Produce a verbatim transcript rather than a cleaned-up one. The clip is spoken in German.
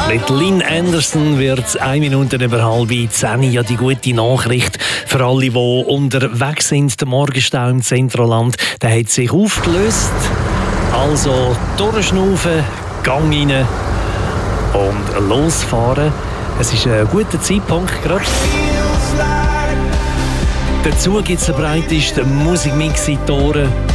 Mit Lynn Anderson wird es eine Minute über halb zehn. Ja, die gute Nachricht für alle, die unterwegs sind. Der Morgenstau im Zentralland, der hat sich aufgelöst. Also durchschnaufen, Gang rein und losfahren. Es ist ein guter Zeitpunkt gerade. Dazu gibt es den breitesten Musikmix in die Ohren.